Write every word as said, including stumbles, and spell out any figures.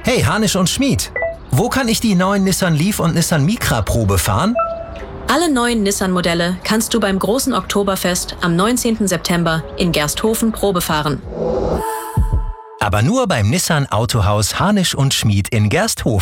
Hey, Harnisch und Schmid, wo kann ich die neuen Nissan Leaf und Nissan Micra Probe fahren? Alle neuen Nissan-Modelle kannst du beim großen Oktoberfest am neunzehnten September in Gersthofen Probe fahren. Aber nur beim Nissan Autohaus Harnisch und Schmid in Gersthofen.